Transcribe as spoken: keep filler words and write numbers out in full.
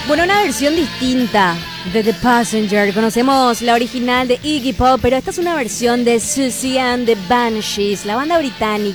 Bueno, una versión distinta de The Passenger. Conocemos la original de Iggy Pop, pero esta es una versión de Susie and the Banshees, la banda británica.